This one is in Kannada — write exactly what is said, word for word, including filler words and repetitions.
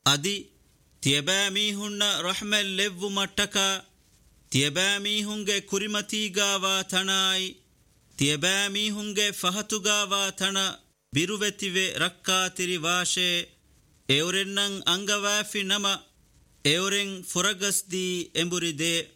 ಅದಿ ತಿಯಬಾಮೀಹುನ್ನ ರಹ್ಮೆಲ್ ಲೆವ್ವು ಮಟ್ಟಕ ತಿಯಬಾಮೀಹುಂಗೆ ಕುರಿಮತೀಗಾವ ತಣಾಯಿ ತಿಯಬಾಮೀಹುಂಗೆ ಫಹತುಗಾವ ತಣ ಬಿರುವೆತಿವೆ ರಕ್ಕಾತಿರಿ ವಾಶೆ ಎವರೆನ್ನಂ ಅಂಗವಾಫಿ ನಮ ಎವರೆಂ ಫುರಗಸ್ದಿ ಎಂಬುರಿದೆ